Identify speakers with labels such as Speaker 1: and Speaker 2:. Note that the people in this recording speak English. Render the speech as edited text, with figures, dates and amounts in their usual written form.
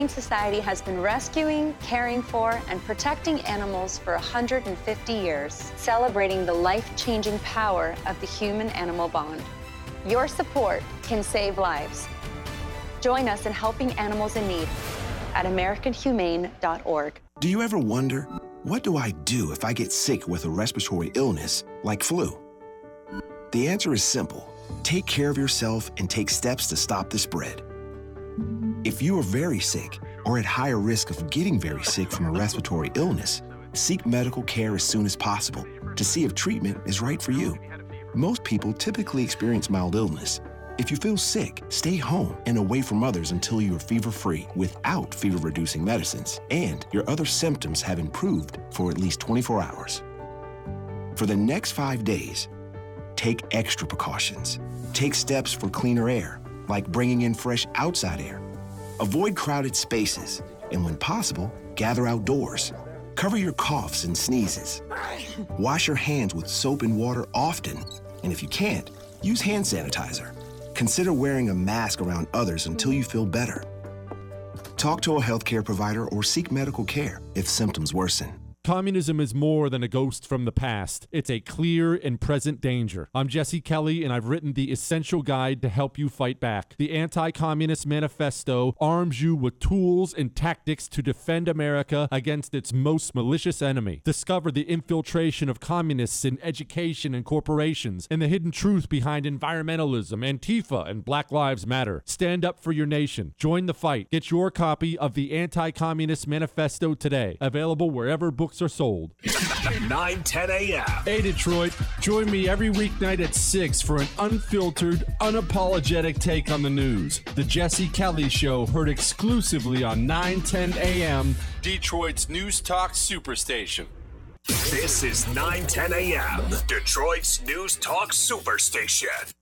Speaker 1: Society has been rescuing, caring for, and protecting animals for 150 years, celebrating the life-changing power of the human-animal bond. Your support can save lives. Join us in helping animals in need at AmericanHumane.org.
Speaker 2: Do you ever wonder, what do I do if I get sick with a respiratory illness like flu? The answer is simple. Take care of yourself and take steps to stop the spread. If you are very sick or at higher risk of getting very sick from a respiratory illness, seek medical care as soon as possible to see if treatment is right for you. Most people typically experience mild illness. If you feel sick, stay home and away from others until you are fever-free without fever-reducing medicines and your other symptoms have improved for at least 24 hours. For the next 5 days, take extra precautions. Take steps for cleaner air, like bringing in fresh outside air. Avoid crowded spaces, and when possible, gather outdoors. Cover your coughs and sneezes. Wash your hands with soap and water often, and if you can't, use hand sanitizer. Consider wearing a mask around others until you feel better. Talk to a healthcare provider or seek medical care if symptoms worsen.
Speaker 3: Communism is more than a ghost from the past. It's a clear and present danger. I'm Jesse Kelly, and I've written the essential guide to help you fight back. The Anti-Communist Manifesto arms you with tools and tactics to defend America against its most malicious enemy. Discover the infiltration of communists in education and corporations, and the hidden truth behind environmentalism, Antifa, and Black Lives Matter. Stand up for your nation. Join the fight. Get your copy of the Anti-Communist Manifesto today. Available wherever books are sold.
Speaker 4: 9:10 a.m.
Speaker 3: Hey Detroit, join me every weeknight at 6 for an unfiltered, unapologetic take on the news. The Jesse Kelly Show, heard exclusively on 9:10 a.m. Detroit's News Talk Superstation.
Speaker 4: This is 9:10 a.m. Detroit's News Talk Superstation.